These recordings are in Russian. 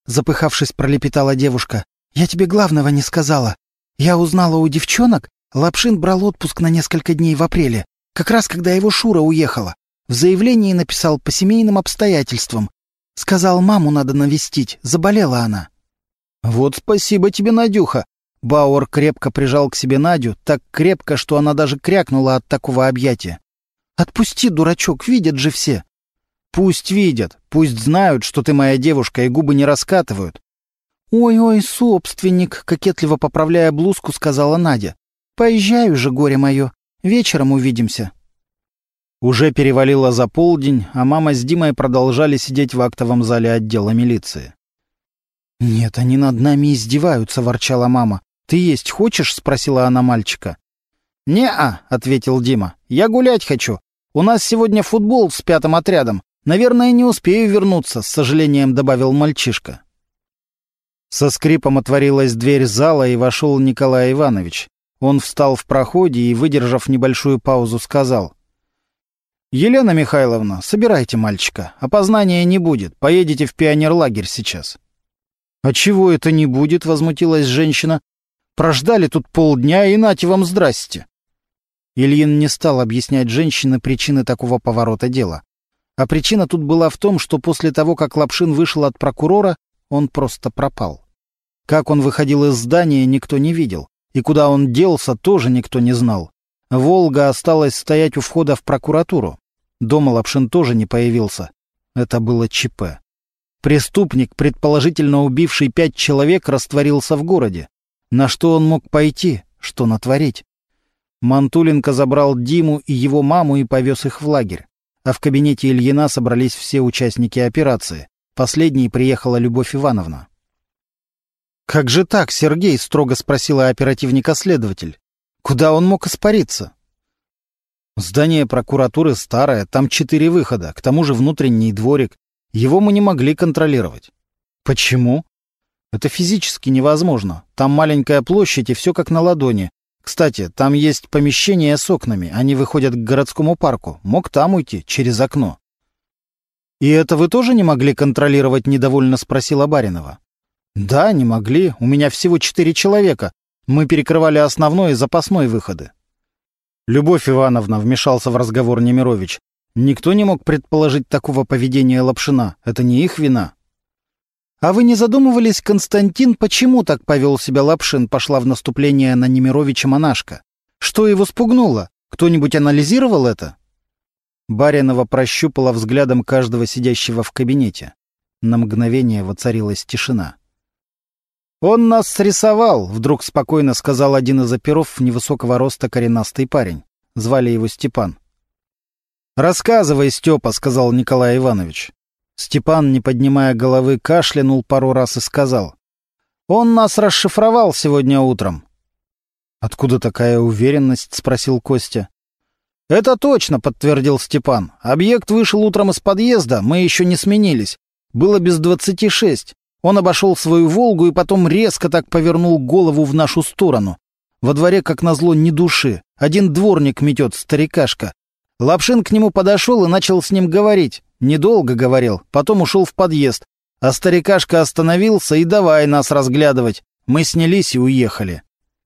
запыхавшись, пролепетала девушка. «Я тебе главного не сказала. Я узнала у девчонок, Лапшин брал отпуск на несколько дней в апреле, как раз когда его Шура уехала. В заявлении написал по семейным обстоятельствам. Сказал, маму надо навестить, заболела она». «Вот спасибо тебе, Надюха!» Бауэр крепко прижал к себе Надю, так крепко, что она даже крякнула от такого объятия. «Отпусти, дурачок, видят же все!» «Пусть видят, пусть знают, что ты моя девушка, и губы не раскатывают». «Ой-ой, собственник!» — кокетливо поправляя блузку, сказала Надя. «Поезжай уже, горе мое, вечером увидимся». Уже перевалило за полдень, а мама с Димой продолжали сидеть в актовом зале отдела милиции. «Нет, они над нами издеваются», — ворчала мама. «Ты есть хочешь?» — спросила она мальчика. «Не-а», — ответил Дима. «Я гулять хочу. У нас сегодня футбол с 5-м отрядом. Наверное, не успею вернуться», — с сожалением добавил мальчишка. Со скрипом отворилась дверь зала, и вошел Николай Иванович. Он встал в проходе и, выдержав небольшую паузу, сказал: «Елена Михайловна, собирайте мальчика. Опознания не будет. Поедете в пионерлагерь сейчас». «А чего это не будет?» — возмутилась женщина. «Прождали тут полдня, и нате вам здрасте». Ильин не стал объяснять женщине причины такого поворота дела. А причина тут была в том, что после того, как Лапшин вышел от прокурора, он просто пропал. Как он выходил из здания, никто не видел. И куда он делся, тоже никто не знал. «Волга» осталась стоять у входа в прокуратуру. Дома Лапшин тоже не появился. Это было ЧП. Преступник, предположительно убивший 5 человек, растворился в городе. На что он мог пойти? Что натворить? Мантуленко забрал Диму и его маму и повез их в лагерь. А в кабинете Ильина собрались все участники операции. Последней приехала Любовь Ивановна. «Как же так, Сергей?» — строго спросила оперативника-следователь. «Куда он мог испариться?» «Здание прокуратуры старое, там 4 выхода, к тому же внутренний дворик. Его мы не могли контролировать». «Почему?» «Это физически невозможно. Там маленькая площадь, и все как на ладони. Кстати, там есть помещения с окнами, они выходят к городскому парку. Мог там уйти, через окно». «И это вы тоже не могли контролировать?» — недовольно спросила Баринова. «Да, не могли. У меня всего 4 человека. Мы перекрывали основной и запасной выходы». «Любовь Ивановна», — вмешался в разговор Немирович, — «никто не мог предположить такого поведения Лапшина. Это не их вина». «А вы не задумывались, Константин, почему так повел себя Лапшин?» — пошла в наступление на Немировича монашка. «Что его спугнуло? Кто-нибудь анализировал это?» Баринова прощупала взглядом каждого сидящего в кабинете. На мгновение воцарилась тишина. «Он нас срисовал», — вдруг спокойно сказал один из оперов, невысокого роста коренастый парень. Звали его Степан. «Рассказывай, Степа», — сказал Николай Иванович. Степан, не поднимая головы, кашлянул пару раз и сказал: «Он нас расшифровал сегодня утром». «Откуда такая уверенность?» — спросил Костя. «Это точно», — подтвердил Степан. «Объект вышел утром из подъезда, мы еще не сменились. Было без 26. Он обошел свою «Волгу» и потом резко так повернул голову в нашу сторону. Во дворе, как назло, ни души. Один дворник метет, старикашка. Лапшин к нему подошел и начал с ним говорить. Недолго говорил, потом ушел в подъезд. А старикашка остановился и давай нас разглядывать. Мы снялись и уехали».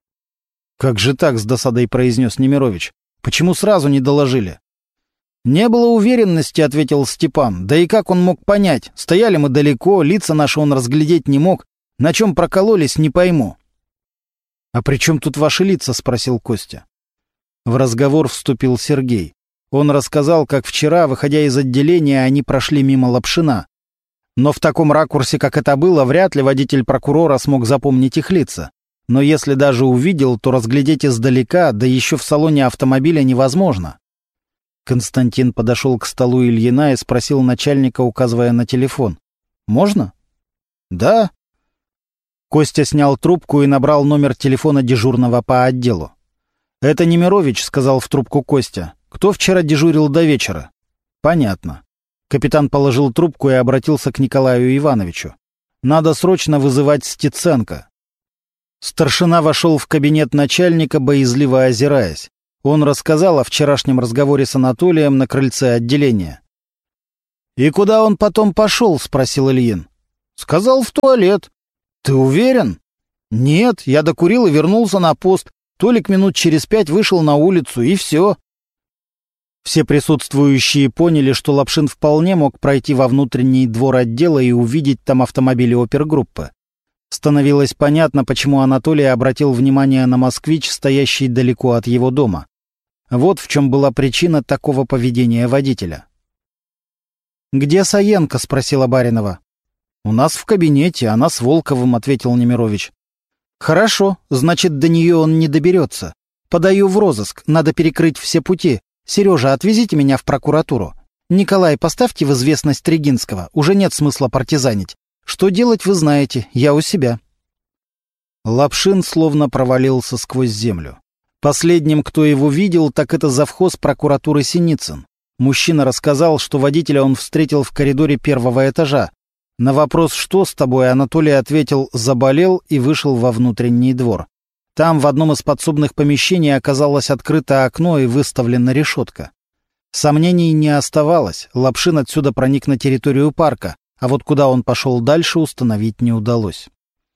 «Как же так?» — с досадой произнес Немирович. «Почему сразу не доложили?» «Не было уверенности», — ответил Степан. «Да и как он мог понять? Стояли мы далеко, лица наши он разглядеть не мог. На чем прокололись, не пойму». «А при чем тут ваши лица?» — спросил Костя. В разговор вступил Сергей. Он рассказал, как вчера, выходя из отделения, они прошли мимо Лапшина. Но в таком ракурсе, как это было, вряд ли водитель прокурора смог запомнить их лица. Но если даже увидел, то разглядеть издалека, да еще в салоне автомобиля, невозможно. Константин подошел к столу Ильина и спросил начальника, указывая на телефон. «Можно?» «Да». Костя снял трубку и набрал номер телефона дежурного по отделу. «Это Немирович», — сказал в трубку Костя. «Кто вчера дежурил до вечера?» «Понятно». Капитан положил трубку и обратился к Николаю Ивановичу. «Надо срочно вызывать Стеценко». Старшина вошел в кабинет начальника, боязливо озираясь. Он рассказал о вчерашнем разговоре с Анатолием на крыльце отделения. «И куда он потом пошел?» — спросил Ильин. Сказал, в туалет. Ты уверен? Нет, я докурил и вернулся на пост. Толик минут через 5 вышел на улицу, и все. Все присутствующие поняли, что Лапшин вполне мог пройти во внутренний двор отдела и увидеть там автомобили опергруппы. Становилось понятно, почему Анатолий обратил внимание на москвич, стоящий далеко от его дома. Вот в чем была причина такого поведения водителя. «Где Саенко?» — спросила Баринова. «У нас в кабинете, она с Волковым», — ответил Немирович. «Хорошо, значит, до нее он не доберется. Подаю в розыск, надо перекрыть все пути. Сережа, отвезите меня в прокуратуру. Николай, поставьте в известность Трегинского, уже нет смысла партизанить. Что делать, вы знаете, я у себя». Лапшин словно провалился сквозь землю. Последним, кто его видел, так это завхоз прокуратуры Синицын. Мужчина рассказал, что водителя он встретил в коридоре первого этажа. На вопрос «Что с тобой?» Анатолий ответил «Заболел» и вышел во внутренний двор. Там в одном из подсобных помещений оказалось открыто окно и выставлена решетка. Сомнений не оставалось, Лапшин отсюда проник на территорию парка, а вот куда он пошел дальше, установить не удалось.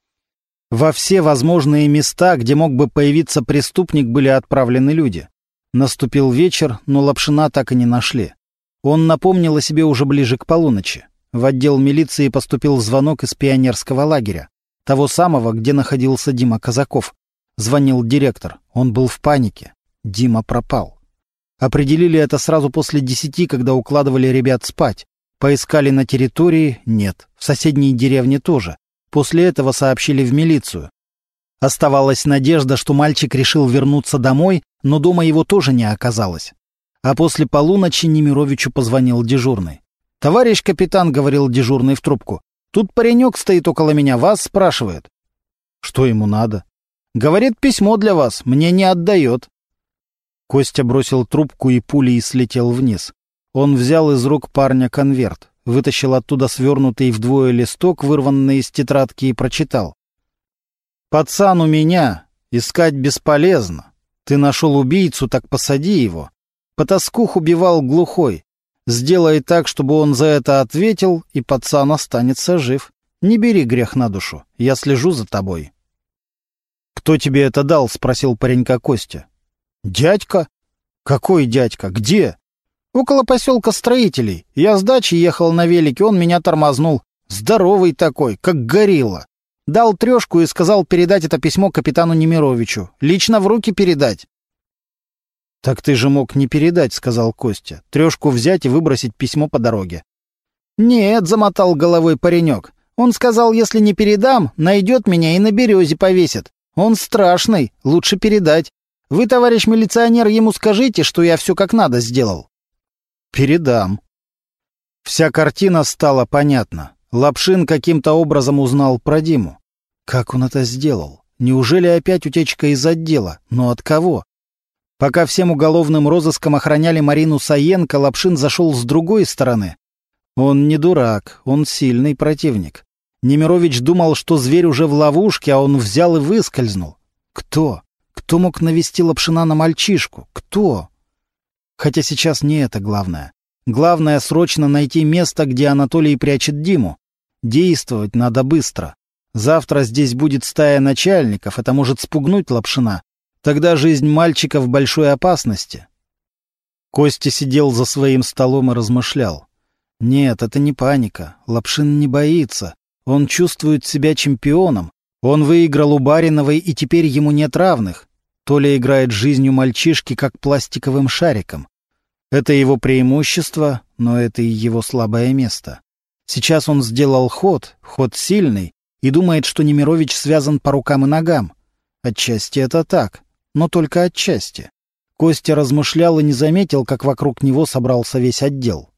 Во все возможные места, где мог бы появиться преступник, были отправлены люди. Наступил вечер, но Лапшина так и не нашли. Он напомнил о себе уже ближе к полуночи. В отдел милиции поступил звонок из пионерского лагеря, того самого, где находился Дима Казаков. Звонил директор. Он был в панике. Дима пропал. Определили это сразу после 10, когда укладывали ребят спать. Поискали на территории — нет. В соседней деревне тоже. После этого сообщили в милицию. Оставалась надежда, что мальчик решил вернуться домой, но дома его тоже не оказалось. А после полуночи Немировичу позвонил дежурный. «Товарищ капитан», — говорил дежурный в трубку, — «тут паренек стоит около меня, вас спрашивает». «Что ему надо?» «Говорит, письмо для вас, мне не отдает». Костя бросил трубку и пулей слетел вниз. Он взял из рук парня конверт, вытащил оттуда свернутый вдвое листок, вырванный из тетрадки, и прочитал. «Пацан у меня, искать бесполезно. Ты нашел убийцу, так посади его. Потаскух убивал глухой. Сделай так, чтобы он за это ответил, и пацан останется жив. Не бери грех на душу, я слежу за тобой». «Кто тебе это дал?» — спросил паренька Костя. «Дядька». «Какой дядька? Где?» «Около поселка Строителей. Я с дачи ехал на велике, он меня тормознул. Здоровый такой, как горилла. Дал 3 и сказал передать это письмо капитану Немировичу. Лично в руки передать». «Так ты же мог не передать», — сказал Костя. 3 взять и выбросить письмо по дороге. «Нет», — замотал головой паренек. «Он сказал, если не передам, найдет меня и на березе повесит. Он страшный, лучше передать. Вы, товарищ милиционер, ему скажите, что я все как надо сделал». «Передам». Вся картина стала понятна. Лапшин каким-то образом узнал про Диму. Как он это сделал? Неужели опять утечка из отдела? Но от кого? Пока всем уголовным розыском охраняли Марину Саенко, Лапшин зашел с другой стороны. Он не дурак, он сильный противник. Немирович думал, что зверь уже в ловушке, а он взял и выскользнул. Кто? Кто мог навести Лапшина на мальчишку? Кто? Хотя сейчас не это главное. Главное — срочно найти место, где Анатолий прячет Диму. Действовать надо быстро. Завтра здесь будет стая начальников, это может спугнуть Лапшина. Тогда жизнь мальчика в большой опасности. Костя сидел за своим столом и размышлял. Нет, это не паника. Лапшин не боится. Он чувствует себя чемпионом. Он выиграл у Бариновой, и теперь ему нет равных. Толя играет жизнью мальчишки, как пластиковым шариком. Это его преимущество, но это и его слабое место. Сейчас он сделал ход сильный, и думает, что Немирович связан по рукам и ногам. Отчасти это так, но только отчасти. Костя размышлял и не заметил, как вокруг него собрался весь отдел.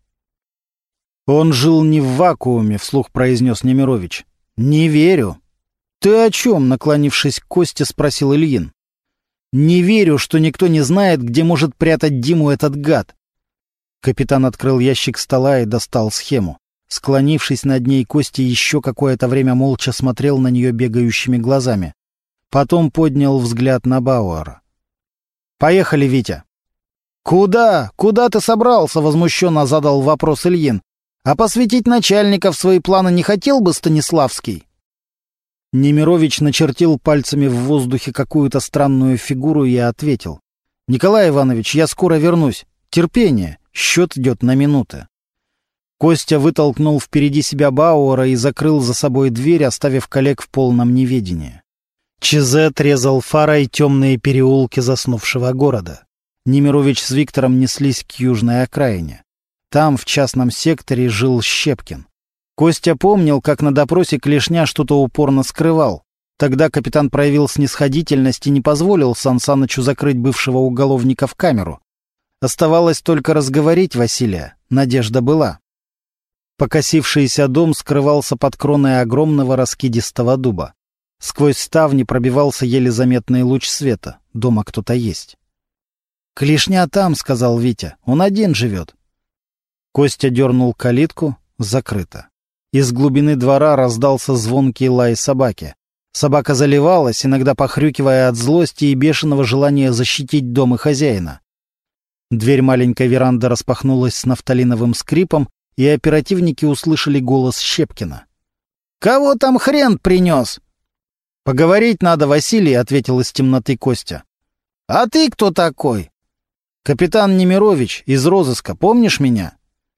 «Он жил не в вакууме», — вслух произнес Немирович. «Не верю». «Ты о чем?» — наклонившись к Косте, спросил Ильин. «Не верю, что никто не знает, где может прятать Диму этот гад». Капитан открыл ящик стола и достал схему. Склонившись над ней, Костя еще какое-то время молча смотрел на нее бегающими глазами. Потом поднял взгляд на Бауэра. «Поехали, Витя». «Куда? Куда ты собрался?» — возмущенно задал вопрос Ильин. А посвятить начальника в свои планы не хотел бы Станиславский?» Немирович начертил пальцами в воздухе какую-то странную фигуру и ответил: «Николай Иванович, я скоро вернусь. Терпение, счет идет на минуты». Костя вытолкнул впереди себя Бауэра и закрыл за собой дверь, оставив коллег в полном неведении. ЧЗ резал фарой темные переулки заснувшего города. Немирович с Виктором неслись к южной окраине. Там, в частном секторе, жил Щепкин. Костя помнил, как на допросе Клешня что-то упорно скрывал. Тогда капитан проявил снисходительность и не позволил Сан Санычу закрыть бывшего уголовника в камеру. Оставалось только разговорить Василия. Надежда была. Покосившийся дом скрывался под кроной огромного раскидистого дуба. Сквозь ставни пробивался еле заметный луч света. Дома кто-то есть. «Клешня там», — сказал Витя. «Он один живет». Костя дернул калитку. Закрыто. Из глубины двора раздался звонкий лай собаки. Собака заливалась, иногда похрюкивая от злости и бешеного желания защитить дом и хозяина. Дверь маленькой веранды распахнулась с нафталиновым скрипом, и оперативники услышали голос Щепкина. «Кого там хрен принес?» «Поговорить надо, Василий», — ответил из темноты Костя. «А ты кто такой?» «Капитан Немирович из розыска, помнишь меня?»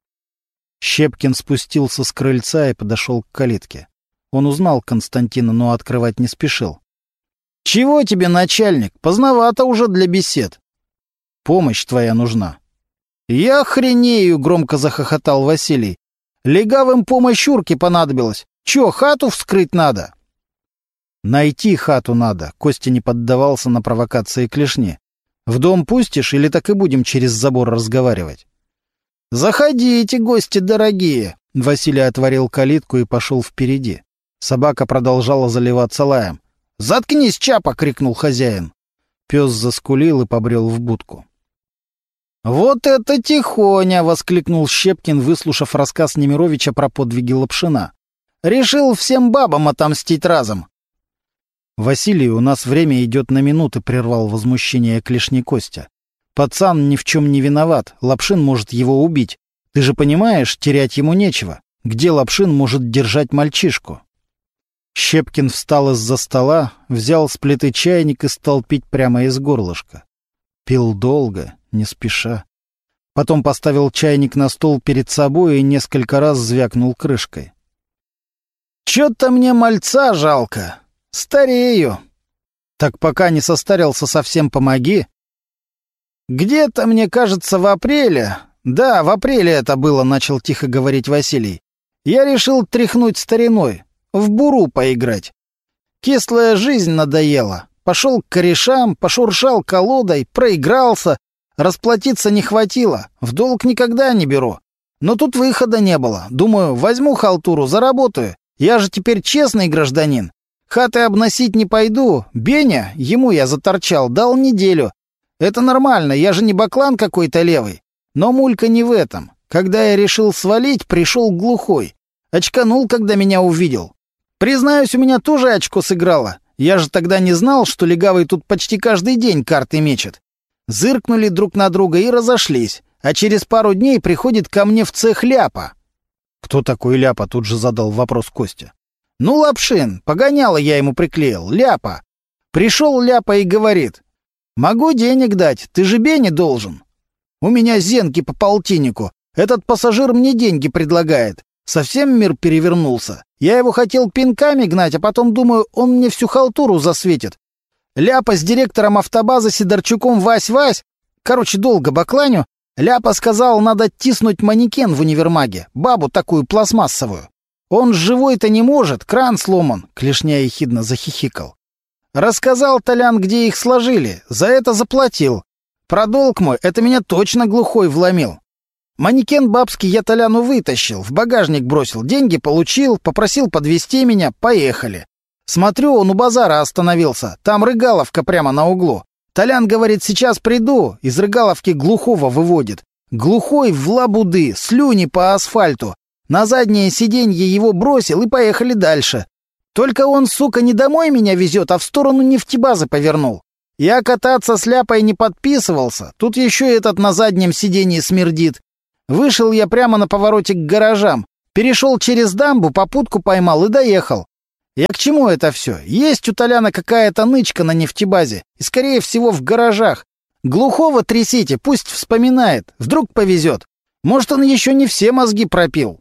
Щепкин спустился с крыльца и подошел к калитке. Он узнал Константина, но открывать не спешил. «Чего тебе, начальник? Поздновато уже для бесед. Помощь твоя нужна». «Я охренею!» — громко захохотал Василий. «Легавым помощь Урке понадобилась. Чё, хату вскрыть надо?» «Найти хату надо», — Костя не поддавался на провокации Клешни. «В дом пустишь или так и будем через забор разговаривать?» «Заходите, гости дорогие!» Василий отворил калитку и пошел впереди. Собака продолжала заливаться лаем. «Заткнись, Чапа!» — крикнул хозяин. Пес заскулил и побрел в будку. «Вот это тихоня!» — воскликнул Щепкин, выслушав рассказ Немировича про подвиги Лапшина. «Решил всем бабам отомстить разом!» «Василий, у нас время идет на минуты», — прервал возмущение Клешни Костя. «Пацан ни в чем не виноват, Лапшин может его убить. Ты же понимаешь, терять ему нечего. Где Лапшин может держать мальчишку?» Щепкин встал из-за стола, взял с плиты чайник и стал пить прямо из горлышка. Пил долго, не спеша. Потом поставил чайник на стол перед собой и несколько раз звякнул крышкой. «Чё-то мне мальца жалко. Старею. Так пока не состарился совсем, помоги». «Где-то, мне кажется, в апреле...» «Да, в апреле это было», — начал тихо говорить Василий. «Я решил тряхнуть стариной, в буру поиграть. Кислая жизнь надоела. Пошел к корешам, пошуршал колодой, проигрался. Расплатиться не хватило, в долг никогда не беру. Но тут выхода не было. Думаю, возьму халтуру, заработаю. Я же теперь честный гражданин. Хаты обносить не пойду. Беня, ему я заторчал, дал неделю. Это нормально, я же не баклан какой-то левый. Но мулька не в этом. Когда я решил свалить, пришел глухой. Очканул, когда меня увидел. Признаюсь, у меня тоже очко сыграло. Я же тогда не знал, что легавый тут почти каждый день карты мечет. Зыркнули друг на друга и разошлись. А через пару дней приходит ко мне в цех Ляпа. «Кто такой Ляпа?» — тут же задал вопрос Костя. «Ну, Лапшин, погоняло я ему приклеил. Ляпа. Пришел Ляпа и говорит: «Могу денег дать, ты же Бене должен». У меня зенки по полтиннику. Этот пассажир мне деньги предлагает. Совсем мир перевернулся. Я его хотел пинками гнать, а потом думаю, он мне всю халтуру засветит. Ляпа с директором автобазы Сидорчуком Вась-Вась. Короче, долго бакланю. Ляпа сказал, надо тиснуть манекен в универмаге. Бабу такую пластмассовую. Он живой-то не может, кран сломан. Клешня ехидно захихикал. Рассказал Толян, где их сложили. За это заплатил. Про долг мой, это меня точно глухой вломил. Манекен бабский я Толяну вытащил, в багажник бросил, деньги получил, попросил подвезти меня, поехали. Смотрю, он у базара остановился, там рыгаловка прямо на углу. Толян говорит, сейчас приду, из рыгаловки глухого выводит. Глухой в лабуды, слюни по асфальту. На заднее сиденье его бросил и поехали дальше. Только он, сука, не домой меня везет, а в сторону нефтебазы повернул. Я кататься с Ляпой не подписывался, тут еще этот на заднем сиденье смердит. Вышел я прямо на повороте к гаражам. Перешел через дамбу, попутку поймал и доехал. Я к чему это все? Есть у Толяна какая-то нычка на нефтебазе. И, скорее всего, в гаражах. Глухого трясите, пусть вспоминает. Вдруг повезет. Может, он еще не все мозги пропил.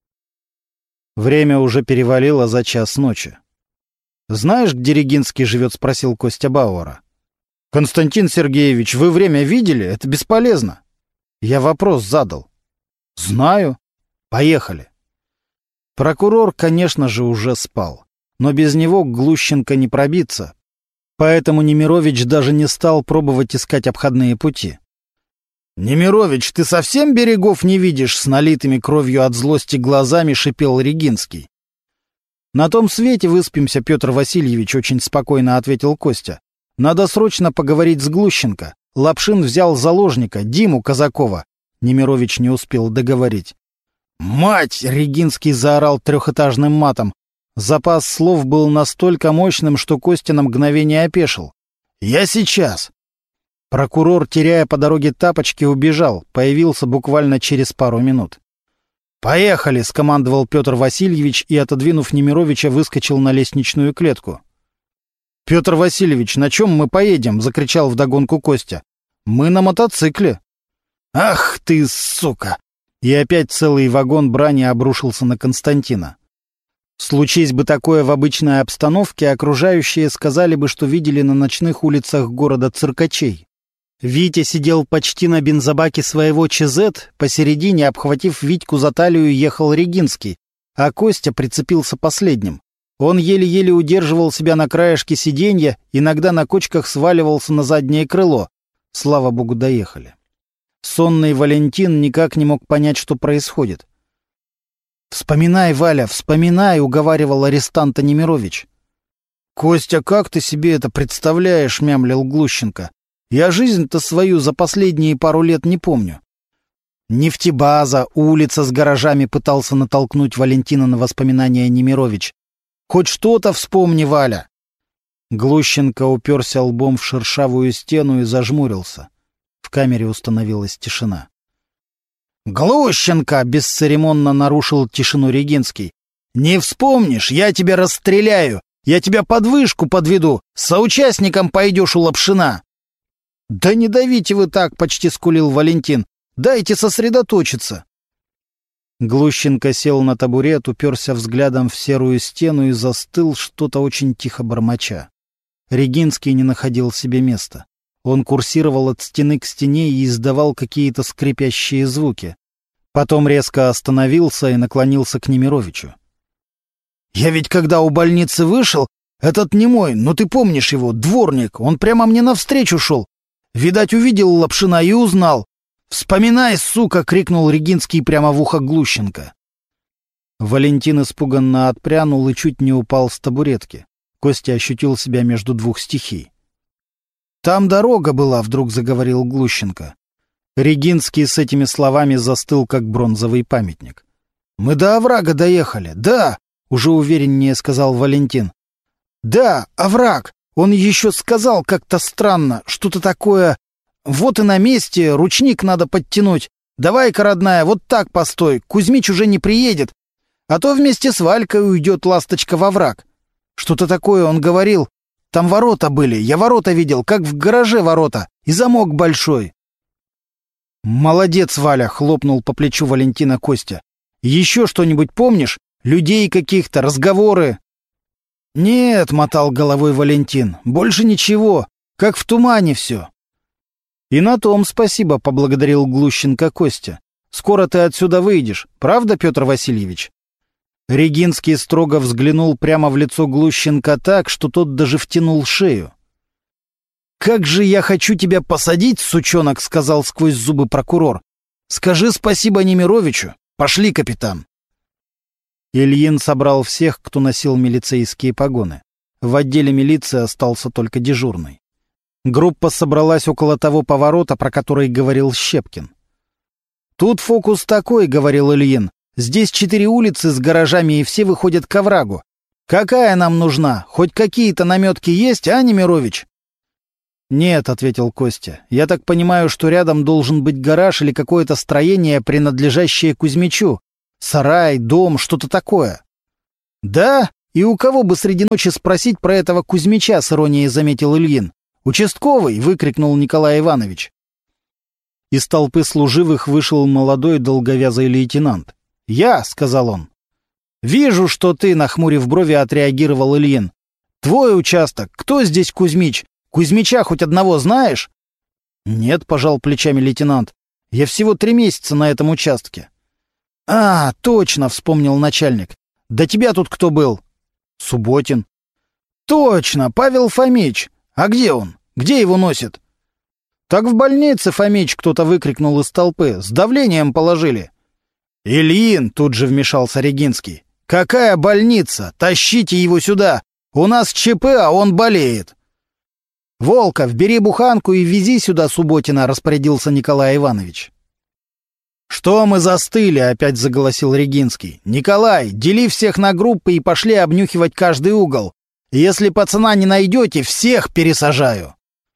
Время уже перевалило за час ночи. «Знаешь, где Регинский живет?» — спросил Костя Бауэра. «Константин Сергеевич, вы время видели? Это бесполезно». Я вопрос задал. «Знаю. Поехали». Прокурор, конечно же, уже спал. Но без него к Глущенко не пробиться. Поэтому Немирович даже не стал пробовать искать обходные пути. «Немирович, ты совсем берегов не видишь?» — с налитыми кровью от злости глазами шипел Регинский. «На том свете выспимся, Петр Васильевич», — очень спокойно ответил Костя. «Надо срочно поговорить с Глущенко. Лапшин взял заложника, Диму Казакова». Немирович не успел договорить. «Мать!» — Регинский заорал трехэтажным матом. Запас слов был настолько мощным, что Костя на мгновение опешил. «Я сейчас!» Прокурор, теряя по дороге тапочки, убежал, появился буквально через пару минут. «Поехали!» — скомандовал Петр Васильевич и, отодвинув Немировича, выскочил на лестничную клетку. «Петр Васильевич, на чем мы поедем?» — закричал вдогонку Костя. «Мы на мотоцикле». «Ах ты, сука!» И опять целый вагон брани обрушился на Константина. Случись бы такое в обычной обстановке, окружающие сказали бы, что видели на ночных улицах города циркачей. Витя сидел почти на бензобаке своего ЧЗ, посередине, обхватив Витьку за талию, ехал Регинский, а Костя прицепился последним. Он еле-еле удерживал себя на краешке сиденья, иногда на кочках сваливался на заднее крыло. Слава богу, доехали. Сонный Валентин никак не мог понять, что происходит. «Вспоминай, Валя, вспоминай», — уговаривал арестанта Немирович. «Костя, как ты себе это представляешь?» — мямлил Глущенко. «Я жизнь-то свою за последние пару лет не помню». «Нефтебаза, улица с гаражами», — пытался натолкнуть Валентина на воспоминания Немирович. «Хоть что-то вспомни, Валя». Глущенко уперся лбом в шершавую стену и зажмурился. В камере установилась тишина. «Глущенко!» — бесцеремонно нарушил тишину Регинский. «Не вспомнишь, я тебя расстреляю! Я тебя под вышку подведу! Соучастником пойдешь у Лапшина!» «Да не давите вы так!» — почти скулил Валентин. «Дайте сосредоточиться!» Глущенко сел на табурет, уперся взглядом в серую стену и застыл, что-то очень тихо бормоча. Регинский не находил себе места. Он курсировал от стены к стене и издавал какие-то скрипящие звуки. Потом резко остановился и наклонился к Немировичу. «Я ведь когда у больницы вышел, этот немой, ну ты помнишь его, дворник, он прямо мне навстречу шел. Видать, увидел Лапшина и узнал. Вспоминай, сука!» — крикнул Регинский прямо в ухо Глущенко. Валентин испуганно отпрянул и чуть не упал с табуретки. Костя ощутил себя между двух стихий. «Там дорога была», — вдруг заговорил Глущенко. Регинский с этими словами застыл, как бронзовый памятник. «Мы до оврага доехали, да», — уже увереннее сказал Валентин. «Да, овраг. Он еще сказал как-то странно, что-то такое. Вот и на месте, ручник надо подтянуть. Давай-ка, родная, вот так постой, Кузьмич уже не приедет. А то вместе с Валькой уйдет ласточка во враг. Что-то такое он говорил. Там ворота были, я ворота видел, как в гараже ворота, и замок большой». «Молодец, Валя!» — хлопнул по плечу Валентина Костя. «Еще что-нибудь помнишь? Людей каких-то, разговоры?» «Нет», — мотал головой Валентин, — «больше ничего, как в тумане все». «И на том спасибо», — поблагодарил Глущенко Костя. «Скоро ты отсюда выйдешь, правда, Петр Васильевич?» Регинский строго взглянул прямо в лицо Глущенко так, что тот даже втянул шею. «Как же я хочу тебя посадить, сучонок!» — сказал сквозь зубы прокурор. «Скажи спасибо Немировичу. Пошли, капитан». Ильин собрал всех, кто носил милицейские погоны. В отделе милиции остался только дежурный. Группа собралась около того поворота, про который говорил Щепкин. «Тут фокус такой», — говорил Ильин. «Здесь 4 улицы с гаражами, и все выходят к оврагу. Какая нам нужна? Хоть какие-то наметки есть, а, Немирович?» «Нет», — ответил Костя. «Я так понимаю, что рядом должен быть гараж или какое-то строение, принадлежащее Кузьмичу. Сарай, дом, что-то такое». «Да? И у кого бы среди ночи спросить про этого Кузьмича?» — с иронией заметил Ильин. «Участковый!» — выкрикнул Николай Иванович. Из толпы служивых вышел молодой долговязый лейтенант. «Я!» — сказал он. «Вижу, что ты», — нахмурив брови, отреагировал Ильин. «Твой участок. Кто здесь Кузьмич? Кузьмича хоть одного знаешь?» «Нет», — пожал плечами лейтенант. «Я всего 3 месяца на этом участке». «А, точно», — вспомнил начальник. «Да тебя тут кто был?» «Субботин». «Точно, Павел Фомич. А где он? Где его носит?» «Так в больнице, Фомич», — кто-то выкрикнул из толпы. «С давлением положили». «Ильин», — тут же вмешался Регинский. «Какая больница? Тащите его сюда! У нас ЧП, а он болеет!» «Волков, бери буханку и вези сюда Субботина», — распорядился Николай Иванович. «Что мы застыли?» — опять заголосил Регинский. «Николай, дели всех на группы и пошли обнюхивать каждый угол. Если пацана не найдете, всех пересажаю».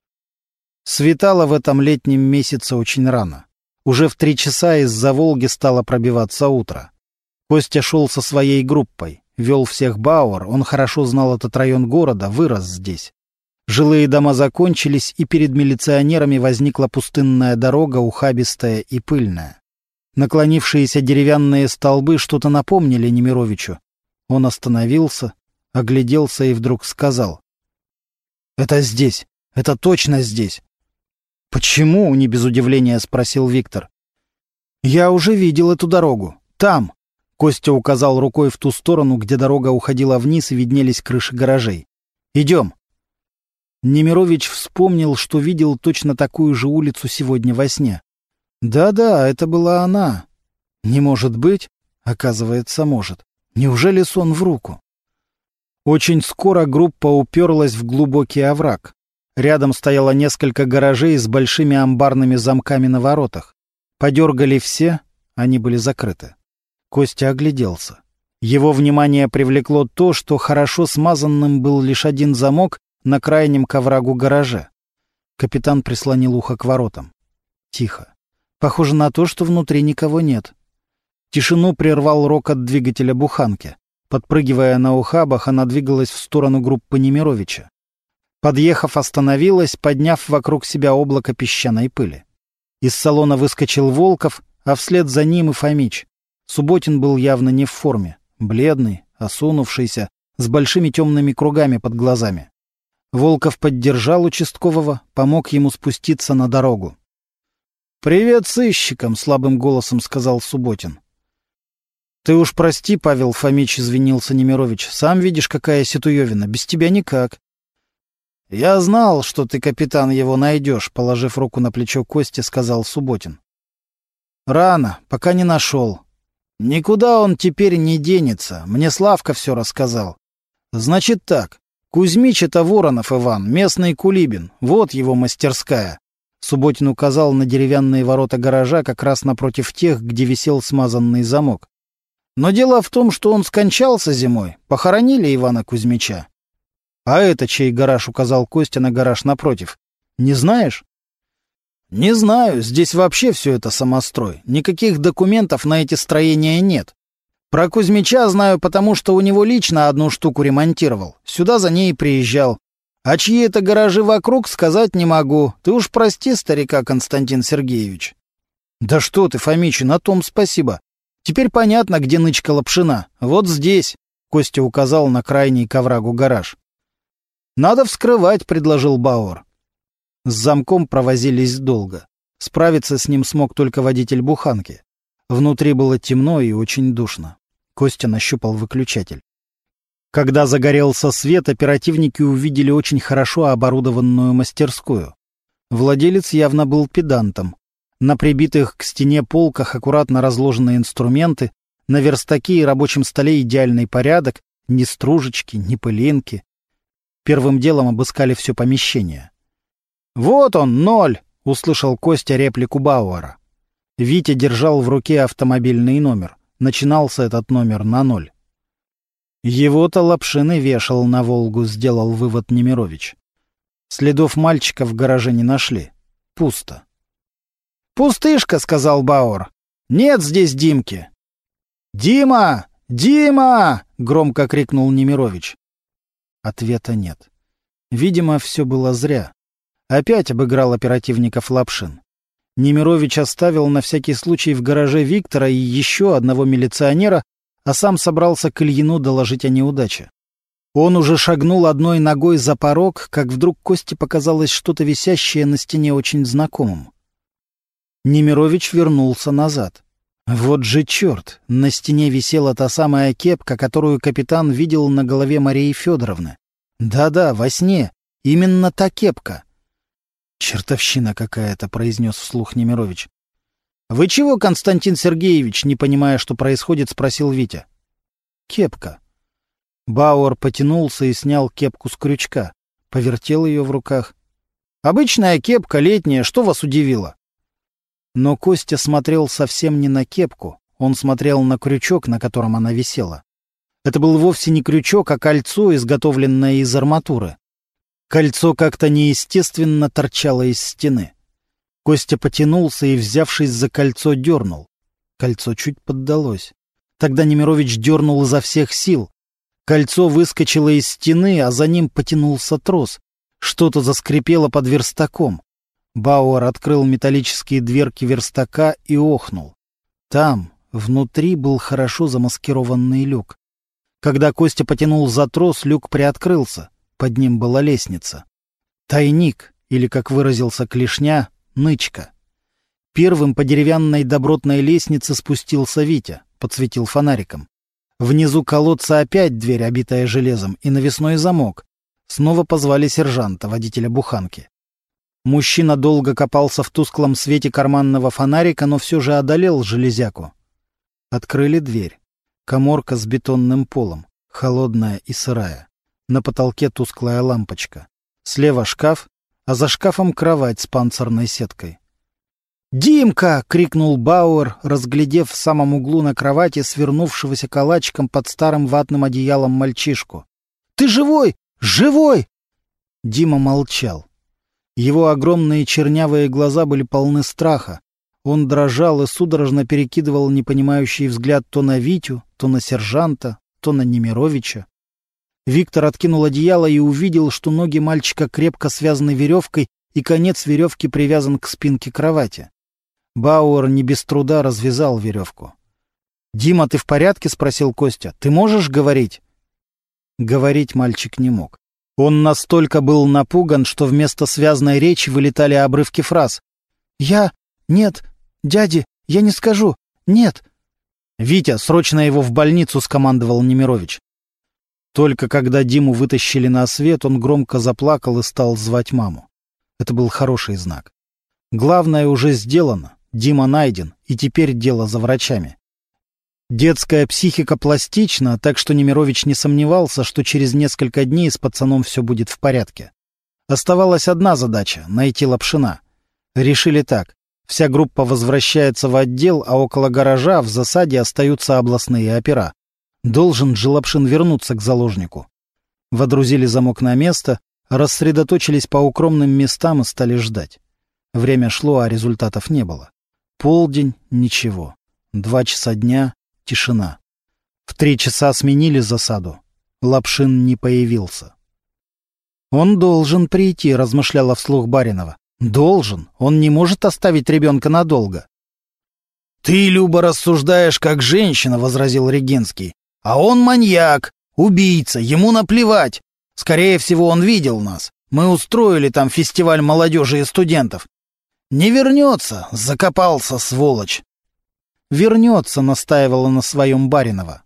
Светало в этом летнем месяце очень рано. Уже в 3 часа из-за Волги стало пробиваться утро. Костя шел со своей группой, вел всех Бауэр, он хорошо знал этот район города, вырос здесь. Жилые дома закончились, и перед милиционерами возникла пустынная дорога, ухабистая и пыльная. Наклонившиеся деревянные столбы что-то напомнили Немировичу. Он остановился, огляделся и вдруг сказал: «Это здесь, это точно здесь». «Почему?» — не без удивления спросил Виктор. «Я уже видел эту дорогу. Там!» — Костя указал рукой в ту сторону, где дорога уходила вниз и виднелись крыши гаражей. «Идем!» Немирович вспомнил, что видел точно такую же улицу сегодня во сне. Да-да, это была она. Не может быть? Оказывается, может. Неужели сон в руку? Очень скоро группа уперлась в глубокий овраг. Рядом стояло несколько гаражей с большими амбарными замками на воротах. Подергали все, они были закрыты. Костя огляделся. Его внимание привлекло то, что хорошо смазанным был лишь один замок на крайнем к оврагу гараже. Капитан прислонил ухо к воротам. Тихо. Похоже на то, что внутри никого нет. Тишину прервал рокот двигателя буханки. Подпрыгивая на ухабах, она двигалась в сторону группы Немировича. Подъехав, остановилась, подняв вокруг себя облако песчаной пыли. Из салона выскочил Волков, а вслед за ним и Фомич. Субботин был явно не в форме, бледный, осунувшийся, с большими темными кругами под глазами. Волков поддержал участкового, помог ему спуститься на дорогу. «Привет сыщикам!» — слабым голосом сказал Субботин. «Ты уж прости, Павел Фомич», — извинился Немирович. «Сам видишь, какая ситуевина. Без тебя никак». «Я знал, что ты, капитан, его найдешь», — положив руку на плечо Кости, сказал Субботин. «Рано, пока не нашел. Никуда он теперь не денется. Мне Славка все рассказал. Значит так, Кузьмич — это Воронов Иван, местный Кулибин. Вот его мастерская». Субботин указал на деревянные ворота гаража как раз напротив тех, где висел смазанный замок. «Но дело в том, что он скончался зимой. Похоронили Ивана Кузьмича». «А это чей гараж?» — указал Костя на гараж напротив. «Не знаешь?» «Не знаю. Здесь вообще все это самострой. Никаких документов на эти строения нет. Про Кузьмича знаю, потому что у него лично одну штуку ремонтировал. Сюда за ней приезжал. А чьи это гаражи вокруг, сказать не могу. Ты уж прости, старика Константин Сергеевич». «Да что ты, Фомич, на том спасибо. Теперь понятно, где нычка Лапшина. Вот здесь», — Костя указал на крайний к оврагу гараж. «Надо вскрывать», — предложил Бауэр. С замком провозились долго. Справиться с ним смог только водитель буханки. Внутри было темно и очень душно. Костя нащупал выключатель. Когда загорелся свет, оперативники увидели очень хорошо оборудованную мастерскую. Владелец явно был педантом. На прибитых к стене полках аккуратно разложены инструменты, на верстаке и рабочем столе идеальный порядок, ни стружечки, ни пылинки. Первым делом обыскали все помещение. «Вот он, 0!» — услышал Костя реплику Бауэра. Витя держал в руке автомобильный номер. Начинался этот номер на 0. «Его-то Лапшин и вешал на Волгу», — сделал вывод Немирович. Следов мальчика в гараже не нашли. Пусто. «Пустышка», — сказал Бауэр. «Нет здесь Димки». «Дима! Дима!» — громко крикнул Немирович. Ответа нет. Видимо, все было зря. Опять обыграл оперативников Лапшин. Немирович оставил на всякий случай в гараже Виктора и еще одного милиционера, а сам собрался к Ильину доложить о неудаче. Он уже шагнул одной ногой за порог, как вдруг Косте показалось что-то висящее на стене очень знакомым. Немирович вернулся назад. Вот же черт! На стене висела та самая кепка, которую капитан видел на голове Марии Федоровны. Да-да, во сне. Именно та кепка. «Чертовщина какая-то», — произнес вслух Немирович. «Вы чего, Константин Сергеевич?» — не понимая, что происходит, спросил Витя. «Кепка». Бауэр потянулся и снял кепку с крючка. Повертел ее в руках. «Обычная кепка, летняя, что вас удивило?» Но Костя смотрел совсем не на кепку. Он смотрел на крючок, на котором она висела. Это был вовсе не крючок, а кольцо, изготовленное из арматуры. Кольцо как-то неестественно торчало из стены. Костя потянулся и, взявшись за кольцо, дернул. Кольцо чуть поддалось. Тогда Немирович дернул изо всех сил. Кольцо выскочило из стены, а за ним потянулся трос. Что-то заскрипело под верстаком. Бауэр открыл металлические дверки верстака и охнул. Там, внутри, был хорошо замаскированный люк. Когда Костя потянул за трос, люк приоткрылся. Под ним была лестница. Тайник, или, как выразился Клешня, нычка. Первым по деревянной добротной лестнице спустился Витя, подсветил фонариком. Внизу колодца опять дверь, обитая железом, и навесной замок. Снова позвали сержанта, водителя буханки. Мужчина долго копался в тусклом свете карманного фонарика, но все же одолел железяку. Открыли дверь. Каморка с бетонным полом, холодная и сырая. На потолке тусклая лампочка. Слева шкаф, а за шкафом кровать с панцирной сеткой. «Димка!» — крикнул Бауэр, разглядев в самом углу на кровати свернувшегося калачиком под старым ватным одеялом мальчишку. «Ты живой! Живой!» Дима молчал. Его огромные чернявые глаза были полны страха. Он дрожал и судорожно перекидывал непонимающий взгляд то на Витю, то на сержанта, то на Немировича. Виктор откинул одеяло и увидел, что ноги мальчика крепко связаны веревкой, и конец веревки привязан к спинке кровати. Бауэр не без труда развязал веревку. «Дима, ты в порядке?» — спросил Костя. «Ты можешь говорить?» Говорить мальчик не мог. Он настолько был напуган, что вместо связной речи вылетали обрывки фраз. «Я... Нет... Дяди... Я не скажу... Нет...» «Витя, срочно его в больницу!» — скомандовал Немирович. Только когда Диму вытащили на свет, он громко заплакал и стал звать маму. Это был хороший знак. Главное уже сделано. Дима найден, и теперь дело за врачами. Детская психика пластична, так что Немирович не сомневался, что через несколько дней с пацаном все будет в порядке. Оставалась одна задача — найти Лапшина. Решили так. Вся группа возвращается в отдел, а около гаража в засаде остаются областные опера. Должен же Лапшин вернуться к заложнику. Водрузили замок на место, рассредоточились по укромным местам и стали ждать. Время шло, а результатов не было. Полдень — ничего. 2 часа дня — тишина. В 3 часа сменили засаду. Лапшин не появился. «Он должен прийти», — размышляла вслух Баринова. «Должен. Он не может оставить ребенка надолго». «Ты, Люба, рассуждаешь как женщина», — возразил Регинский. «А он маньяк, убийца, ему наплевать. Скорее всего, он видел нас. Мы устроили там фестиваль молодежи и студентов. Не вернется, закопался, сволочь». «Вернется», — настаивала на своем Баринова.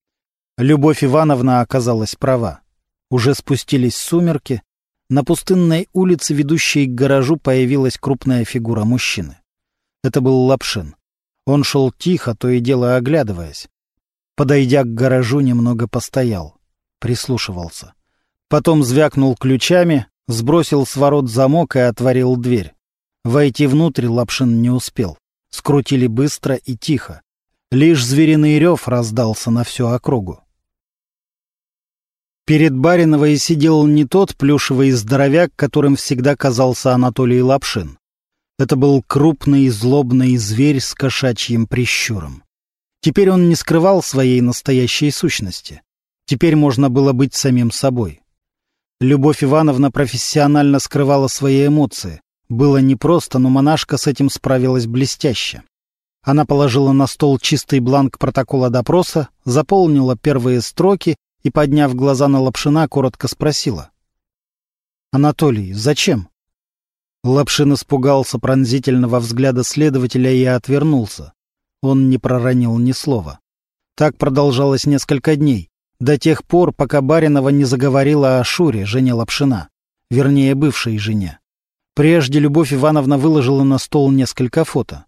Любовь Ивановна оказалась права. Уже спустились сумерки. На пустынной улице, ведущей к гаражу, появилась крупная фигура мужчины. Это был Лапшин. Он шел тихо, то и дело оглядываясь. Подойдя к гаражу, немного постоял. Прислушивался. Потом звякнул ключами, сбросил с ворот замок и отворил дверь. Войти внутрь Лапшин не успел. Скрутили быстро и тихо. Лишь звериный рев раздался на всю округу. Перед Бариновой сидел не тот плюшевый здоровяк, которым всегда казался Анатолий Лапшин. Это был крупный злобный зверь с кошачьим прищуром. Теперь он не скрывал своей настоящей сущности. Теперь можно было быть самим собой. Любовь Ивановна профессионально скрывала свои эмоции. Было непросто, но монашка с этим справилась блестяще. Она положила на стол чистый бланк протокола допроса, заполнила первые строки и, подняв глаза на Лапшина, коротко спросила: «Анатолий, зачем?» Лапшин испугался пронзительного взгляда следователя и отвернулся. Он не проронил ни слова. Так продолжалось несколько дней, до тех пор, пока Баринова не заговорила о Шуре, жене Лапшина, вернее, бывшей жене. Прежде Любовь Ивановна выложила на стол несколько фото.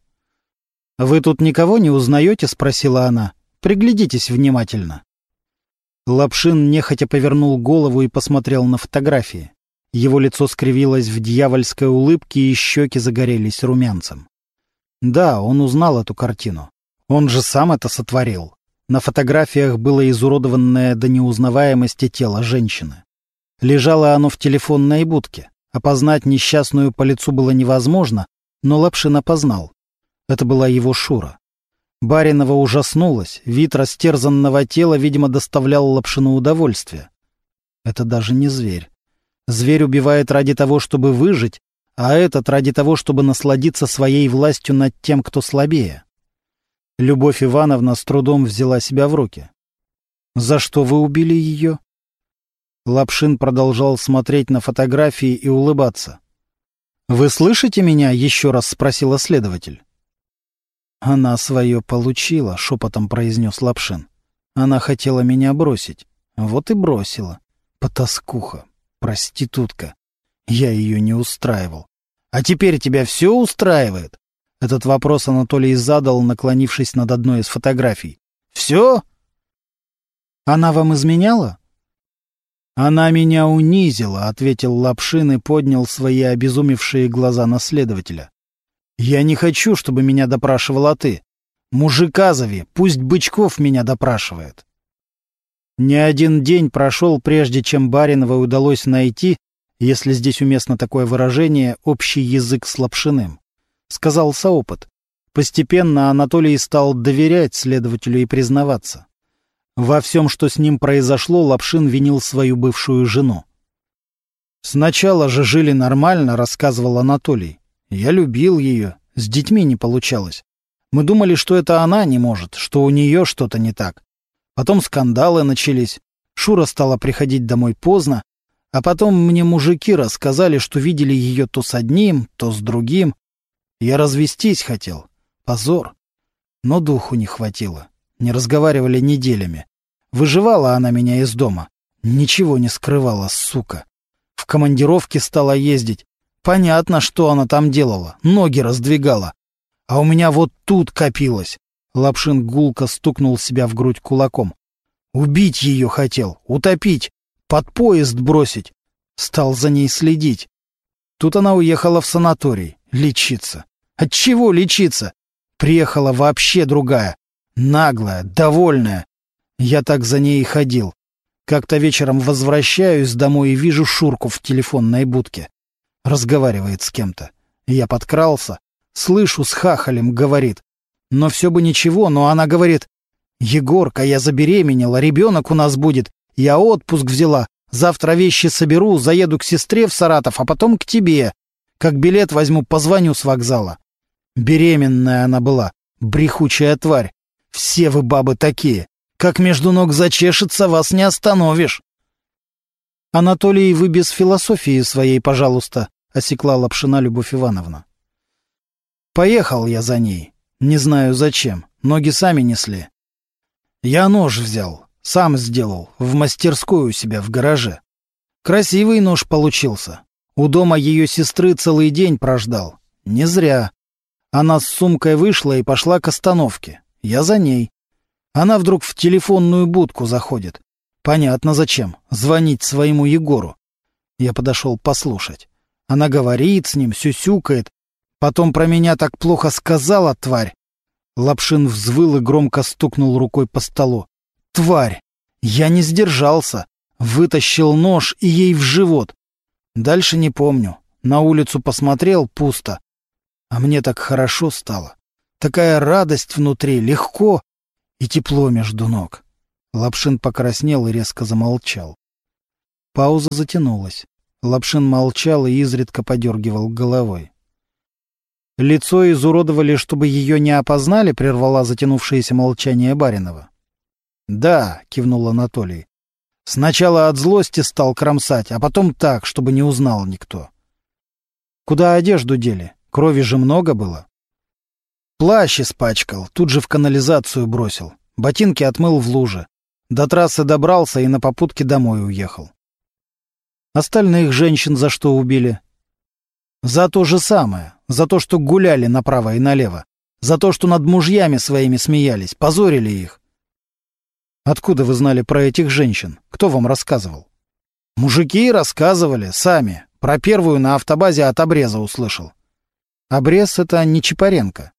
«Вы тут никого не узнаете?» — спросила она. «Приглядитесь внимательно». Лапшин нехотя повернул голову и посмотрел на фотографии. Его лицо скривилось в дьявольской улыбке, и щеки загорелись румянцем. Да, он узнал эту картину. Он же сам это сотворил. На фотографиях было изуродованное до неузнаваемости тело женщины. Лежало оно в телефонной будке. Опознать несчастную по лицу было невозможно, но Лапшин опознал. Это была его Шура. Баринова ужаснулась. Вид растерзанного тела, видимо, доставлял Лапшину удовольствие. Это даже не зверь. Зверь убивает ради того, чтобы выжить, а этот ради того, чтобы насладиться своей властью над тем, кто слабее. Любовь Ивановна с трудом взяла себя в руки. «За что вы убили ее?» Лапшин продолжал смотреть на фотографии и улыбаться. «Вы слышите меня?» — еще раз спросила следователь. «Она свое получила», — шепотом произнес Лапшин. «Она хотела меня бросить. Вот и бросила. Потаскуха. Проститутка. Я ее не устраивал. А теперь тебя все устраивает?» Этот вопрос Анатолий задал, наклонившись над одной из фотографий. «Все?» «Она вам изменяла?» «Она меня унизила», — ответил Лапшин и поднял свои обезумевшие глаза на следователя. «Я не хочу, чтобы меня допрашивала ты. Мужика зови, пусть Бычков меня допрашивает». Не один день прошел, прежде чем Бариновой удалось найти, если здесь уместно такое выражение, общий язык с Лапшиным. Сказался опыт. Постепенно Анатолий стал доверять следователю и признаваться. Во всем, что с ним произошло, Лапшин винил свою бывшую жену. «Сначала же жили нормально», — рассказывал Анатолий. «Я любил ее, с детьми не получалось. Мы думали, что это она не может, что у нее что-то не так. Потом скандалы начались. Шура стала приходить домой поздно, а потом мне мужики рассказали, что видели ее то с одним, то с другим. Я развестись хотел. Позор. Но духу не хватило. Не разговаривали неделями. Выживала она меня из дома. Ничего не скрывала, сука. В командировке стала ездить. Понятно, что она там делала. Ноги раздвигала. А у меня вот тут копилось». Лапшин гулко стукнул себя в грудь кулаком. «Убить ее хотел, утопить, под поезд бросить. Стал за ней следить. Тут она уехала в санаторий, лечиться. От чего лечиться? Приехала вообще другая, наглая, довольная. Я так за ней и ходил. Как-то вечером возвращаюсь домой и вижу Шурку в телефонной будке. Разговаривает с кем-то. Я подкрался, слышу, с хахалем говорит. Но все бы ничего, но она говорит: «Егорка, я забеременела, ребенок у нас будет. Я отпуск взяла. Завтра вещи соберу, заеду к сестре в Саратов, а потом к тебе. Как билет возьму, позвоню с вокзала». Беременная она была, брехучая тварь. Все вы бабы такие. Как между ног зачешется, вас не остановишь. «Анатолий, вы без философии своей, пожалуйста», — осекла Лапшина Любовь Ивановна. «Поехал я за ней. Не знаю зачем. Ноги сами несли. Я нож взял, сам сделал, в мастерской у себя в гараже. Красивый нож получился. У дома ее сестры целый день прождал. Не зря. Она с сумкой вышла и пошла к остановке. Я за ней. Она вдруг в телефонную будку заходит. Понятно зачем. Звонить своему Егору. Я подошел послушать. Она говорит с ним, сюсюкает. Потом про меня так плохо сказала, тварь. Лапшин взвыл и громко стукнул рукой по столу. Тварь! Я не сдержался. Вытащил нож и ей в живот. Дальше не помню. На улицу посмотрел — пусто. А мне так хорошо стало. Такая радость внутри, легко и тепло между ног. Лапшин покраснел и резко замолчал. Пауза затянулась. Лапшин молчал и изредка подергивал головой. «Лицо изуродовали, чтобы ее не опознали?» — прервала затянувшееся молчание Баринова. «Да», — кивнул Анатолий. «Сначала от злости стал кромсать, а потом так, чтобы не узнал никто». «Куда одежду дели? Крови же много было». «Плащ испачкал, тут же в канализацию бросил. Ботинки отмыл в луже. До трассы добрался и на попутке домой уехал». «Остальных женщин за что убили?» «За то же самое. За то, что гуляли направо и налево. За то, что над мужьями своими смеялись, позорили их». «Откуда вы знали про этих женщин? Кто вам рассказывал?» «Мужики рассказывали, сами. Про первую на автобазе от обреза услышал». «Обрез — это не Чапаренко?»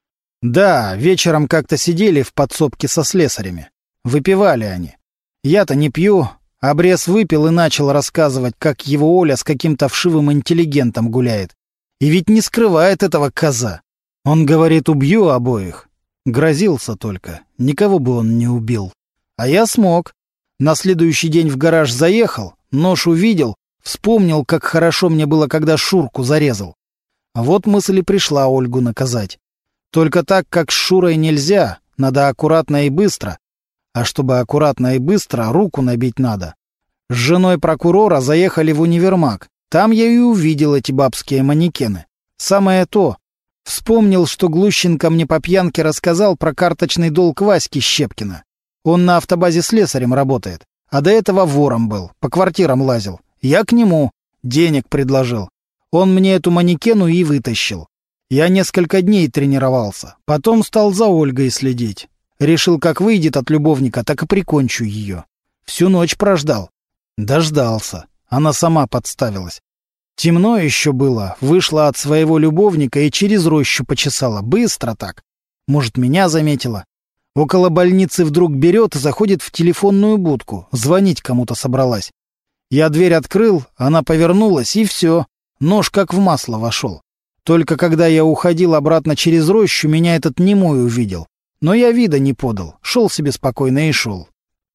«Да, вечером как-то сидели в подсобке со слесарями. Выпивали они. Я-то не пью. Обрез выпил и начал рассказывать, как его Оля с каким-то вшивым интеллигентом гуляет. И ведь не скрывает этого коза. Он говорит, убью обоих. Грозился только. Никого бы он не убил. А я смог. На следующий день в гараж заехал, нож увидел, вспомнил, как хорошо мне было, когда Шурку зарезал. Вот мысль и пришла Ольгу наказать. Только так, как с Шурой нельзя, надо аккуратно и быстро. А чтобы аккуратно и быстро, руку набить надо. С женой прокурора заехали в универмаг. Там я и увидел эти бабские манекены. Самое то. Вспомнил, что Глущенко мне по пьянке рассказал про карточный долг Васьки Щепкина. Он на автобазе слесарем работает, а до этого вором был, по квартирам лазил. Я к нему денег предложил. Он мне эту манекену и вытащил. Я несколько дней тренировался, потом стал за Ольгой следить. Решил, как выйдет от любовника, так и прикончу ее. Всю ночь прождал. Дождался. Она сама подставилась. Темно еще было, вышла от своего любовника и через рощу почесала. Быстро так. Может, меня заметила. Около больницы вдруг берет и заходит в телефонную будку. Звонить кому-то собралась. Я дверь открыл, она повернулась, и все. Нож как в масло вошел. Только когда я уходил обратно через рощу, меня этот немой увидел. Но я вида не подал, шел себе спокойно и шел.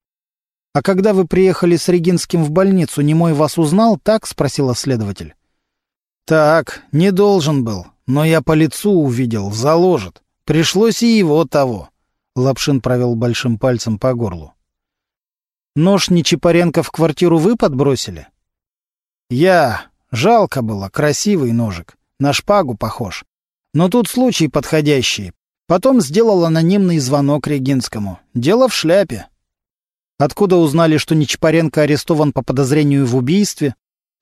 — А когда вы приехали с Регинским в больницу, немой вас узнал, так? — спросила следователь. — Так, не должен был, но я по лицу увидел, заложит. Пришлось и его того. Лапшин провел большим пальцем по горлу. — Нож Нечипаренко в квартиру вы подбросили? — Я. Жалко было, красивый ножик. На шпагу похож. Но тут случай подходящий. Потом сделал анонимный звонок Регинскому. Дело в шляпе. Откуда узнали, что Нечипаренко арестован по подозрению в убийстве?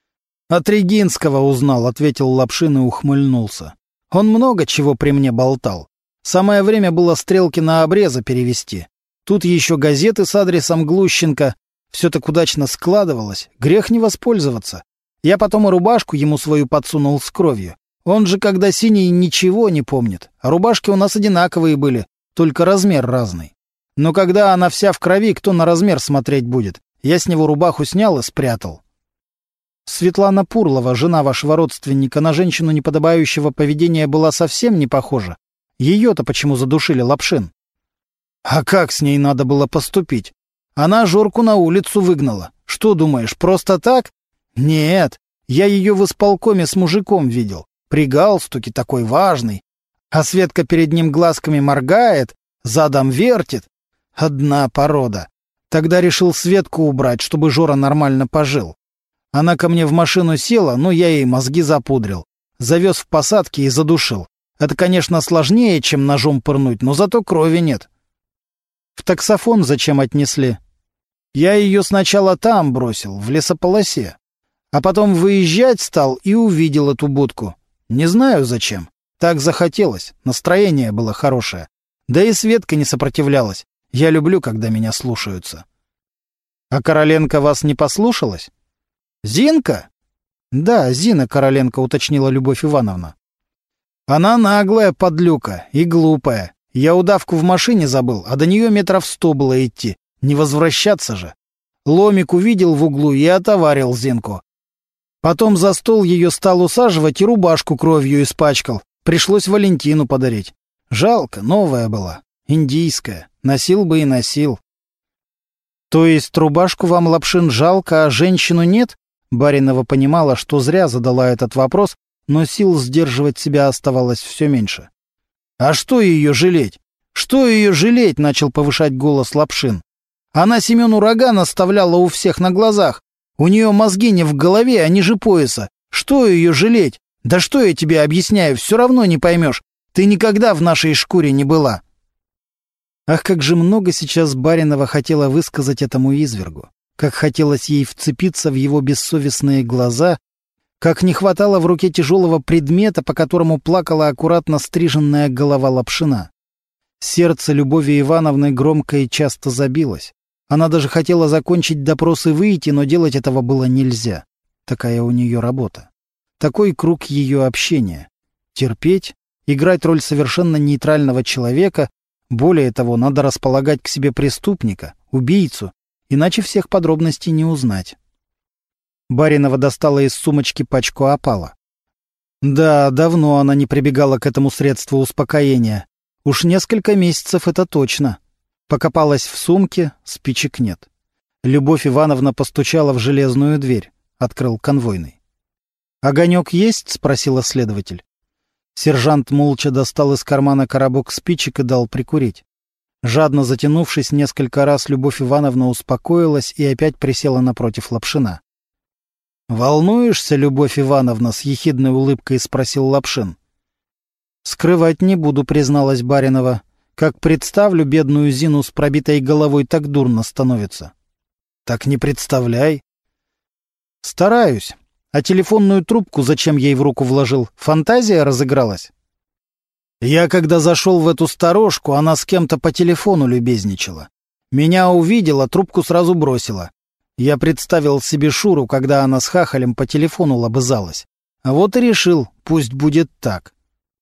От Регинского узнал, ответил Лапшин и ухмыльнулся. Он много чего при мне болтал. Самое время было стрелки на обреза перевести. Тут еще газеты с адресом Глущенко. Все так удачно складывалось. Грех не воспользоваться. Я потом и рубашку ему свою подсунул с кровью. Он же, когда синий, ничего не помнит. А рубашки у нас одинаковые были, только размер разный. Но когда она вся в крови, кто на размер смотреть будет? Я с него рубаху снял и спрятал. Светлана Пурлова, жена вашего родственника, на женщину неподобающего поведения была совсем не похожа. Ее-то почему задушили, Лапшин? А как с ней надо было поступить? Она Жорку на улицу выгнала. Что думаешь, просто так? Нет, я ее в исполкоме с мужиком видел. При галстуке такой важный. А Светка перед ним глазками моргает, задом вертит. Одна порода. Тогда решил Светку убрать, чтобы Жора нормально пожил. Она ко мне в машину села, но я ей мозги запудрил. Завез в посадке и задушил. Это, конечно, сложнее, чем ножом пырнуть, но зато крови нет. В таксофон зачем отнесли? Я ее сначала там бросил, в лесополосе. А потом выезжать стал и увидел эту будку. Не знаю зачем. Так захотелось. Настроение было хорошее. Да и Светка не сопротивлялась. Я люблю, когда меня слушаются. А Короленко вас не послушалась? Зинка? Да, Зина Короленко, уточнила Любовь Ивановна. Она наглая подлюка и глупая. Я удавку в машине забыл, а до нее метров 100 было идти. Не возвращаться же. Ломик увидел в углу и отоварил Зинку. Потом за стол ее стал усаживать и рубашку кровью испачкал. Пришлось Валентину подарить. Жалко, новая была, индийская. Носил бы и носил. То есть рубашку вам, Лапшин, жалко, а женщину нет? Баринова понимала, что зря задала этот вопрос, но сил сдерживать себя оставалось все меньше. «А что ее жалеть? Что ее жалеть?» — начал повышать голос Лапшин. «Она Семену рога наставляла у всех на глазах. У нее мозги не в голове, а ниже пояса. Что ее жалеть? Да что я тебе объясняю, все равно не поймешь. Ты никогда в нашей шкуре не была». Ах, как же много сейчас Баринова хотела высказать этому извергу. Как хотелось ей вцепиться в его бессовестные глаза, как не хватало в руке тяжелого предмета, по которому плакала аккуратно стриженная голова Лапшина. Сердце Любови Ивановны громко и часто забилось. Она даже хотела закончить допрос и выйти, но делать этого было нельзя. Такая у нее работа. Такой круг ее общения. Терпеть, играть роль совершенно нейтрального человека, более того, надо располагать к себе преступника, убийцу, иначе всех подробностей не узнать. Баринова достала из сумочки пачку опала. Да, давно она не прибегала к этому средству успокоения. Уж несколько месяцев это точно. Покопалась в сумке, спичек нет. Любовь Ивановна постучала в железную дверь. Открыл конвойный. «Огонек есть?» — спросила следователь. Сержант молча достал из кармана коробок спичек и дал прикурить. Жадно затянувшись несколько раз, Любовь Ивановна успокоилась и опять присела напротив Лапшина. «Волнуешься, Любовь Ивановна?» — с ехидной улыбкой спросил Лапшин. «Скрывать не буду», — призналась Баринова. «Как представлю бедную Зину с пробитой головой, так дурно становится». «Так не представляй». «Стараюсь. А телефонную трубку зачем ей в руку вложил? Фантазия разыгралась?» «Я, когда зашел в эту сторожку, она с кем-то по телефону любезничала. Меня увидела, трубку сразу бросила. Я представил себе Шуру, когда она с хахалем по телефону лобызалась. А вот и решил, пусть будет так».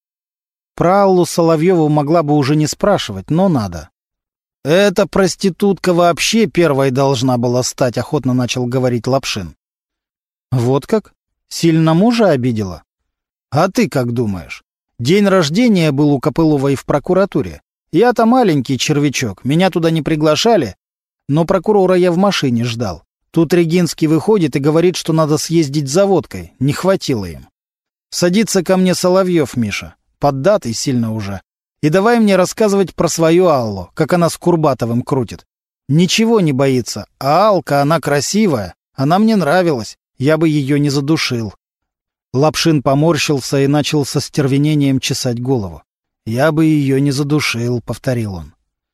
Про Аллу Соловьеву могла бы уже не спрашивать, но надо. «Эта проститутка вообще первой должна была стать», — охотно начал говорить Лапшин. «Вот как? Сильно мужа обидела? А ты как думаешь? День рождения был у Копыловой в прокуратуре. Я-то маленький червячок, меня туда не приглашали, но прокурора я в машине ждал. Тут Регинский выходит и говорит, что надо съездить за водкой, не хватило им. Садится ко мне Соловьев, Миша, поддатый сильно уже, и давай мне рассказывать про свою Аллу, как она с Курбатовым крутит. Ничего не боится, а Алка, она красивая, она мне нравилась, я бы ее не задушил». Лапшин поморщился и начал со стервенением чесать голову. «Я бы ее не задушил», — повторил он.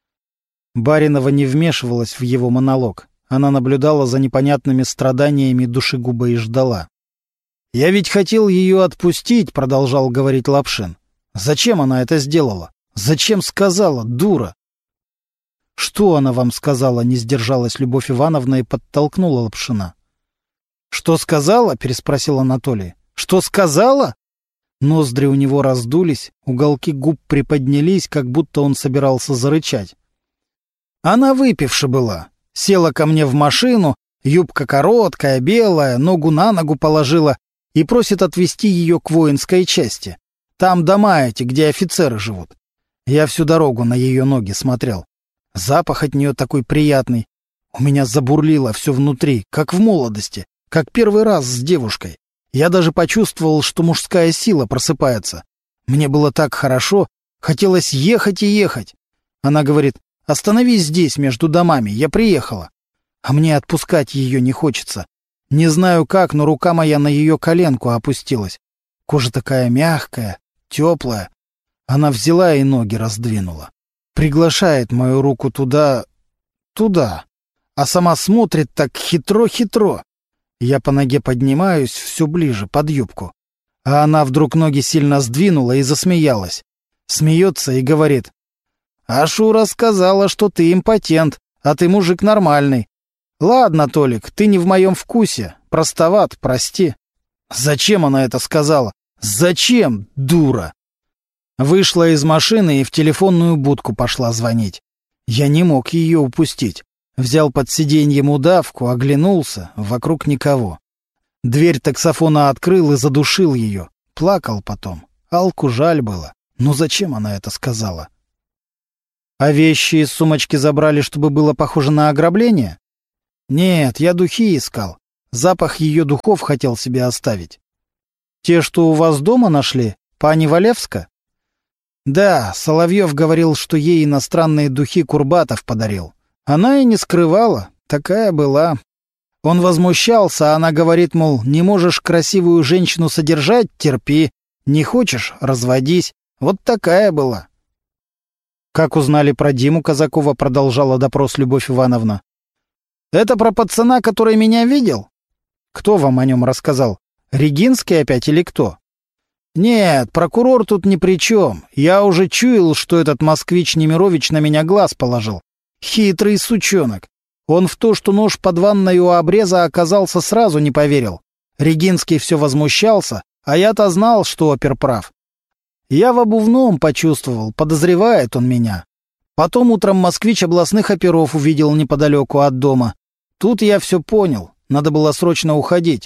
Баринова не вмешивалась в его монолог. Она наблюдала за непонятными страданиями душегуба и ждала. «Я ведь хотел ее отпустить», — продолжал говорить Лапшин. «Зачем она это сделала? Зачем сказала, дура?» «Что она вам сказала?» — не сдержалась Любовь Ивановна и подтолкнула Лапшина. «Что сказала?» — переспросил Анатолий. «Что сказала?» Ноздри у него раздулись, уголки губ приподнялись, как будто он собирался зарычать. «Она выпивша была. Села ко мне в машину, юбка короткая, белая, ногу на ногу положила и просит отвезти ее к воинской части. Там дома эти, где офицеры живут. Я всю дорогу на ее ноги смотрел. Запах от нее такой приятный. У меня забурлило все внутри, как в молодости, как первый раз с девушкой. Я даже почувствовал, что мужская сила просыпается. Мне было так хорошо, хотелось ехать и ехать. Она говорит: «Остановись здесь, между домами, я приехала». А мне отпускать ее не хочется. Не знаю как, но рука моя на ее коленку опустилась. Кожа такая мягкая, теплая. Она взяла и ноги раздвинула. Приглашает мою руку туда, а сама смотрит так хитро-хитро. Я по ноге поднимаюсь все ближе, под юбку. А она вдруг ноги сильно сдвинула и засмеялась. Смеется и говорит: «А Шура сказала, что ты импотент, а ты мужик нормальный. Ладно, Толик, ты не в моем вкусе, простоват, прости». Зачем она это сказала? Зачем, дура? Вышла из машины и в телефонную будку пошла звонить. Я не мог ее упустить. Взял под сиденьем удавку, оглянулся, вокруг никого. Дверь таксофона открыл и задушил ее. Плакал потом. Алку жаль было. Но зачем она это сказала? А вещи из сумочки забрали, чтобы было похоже на ограбление? Нет, я духи искал. Запах ее духов хотел себе оставить. Те, что у вас дома нашли, пани Валевска? Да, Соловьев говорил, что ей иностранные духи Курбатов подарил. Она и не скрывала, такая была. Он возмущался, а она говорит, мол, не можешь красивую женщину содержать — терпи, не хочешь — разводись. Вот такая была. Как узнали про Диму Казакова, продолжала допрос Любовь Ивановна. Это про пацана, который меня видел? Кто вам о нем рассказал? Регинский опять или кто? Нет, прокурор тут ни при чем. Я уже чуял, что этот москвич Немирович на меня глаз положил. Хитрый сучонок. Он в то, что нож под ванной у обреза оказался, сразу не поверил. Регинский все возмущался, а я-то знал, что опер прав. Я в обувном почувствовал, подозревает он меня. Потом утром москвич областных оперов увидел неподалеку от дома. Тут я все понял, надо было срочно уходить.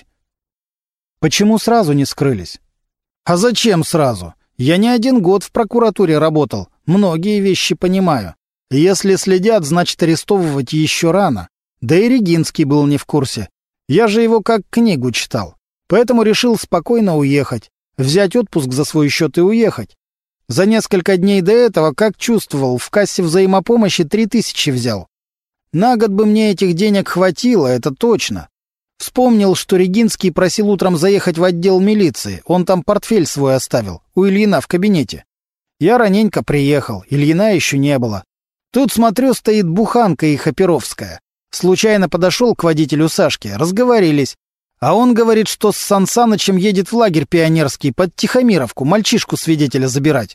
Почему сразу не скрылись? А зачем сразу? Я не 1 год в прокуратуре работал, многие вещи понимаю. Если следят, значит арестовывать еще рано. Да и Регинский был не в курсе. Я же его как книгу читал. Поэтому решил спокойно уехать. Взять отпуск за свой счет и уехать. За несколько дней до этого, как чувствовал, в кассе взаимопомощи 3000 взял. На год бы мне этих денег хватило, это точно. Вспомнил, что Регинский просил утром заехать в отдел милиции. Он там портфель свой оставил, у Ильина в кабинете. Я раненько приехал, Ильина еще не было. Тут, смотрю, стоит буханка их оперовская. Случайно подошел к водителю Сашке, разговорились. А он говорит, что с Сан Санычем едет в лагерь пионерский под Тихомировку мальчишку-свидетеля забирать.